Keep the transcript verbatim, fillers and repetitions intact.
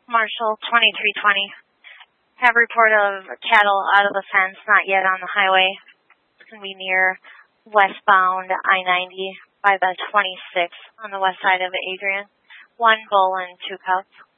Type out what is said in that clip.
Marshall, twenty-three twenty. Have report of cattle out of the fence, not yet on the highway. It's going to be near westbound I ninety by the twenty-six on the west side of Adrian. One bull and two cows.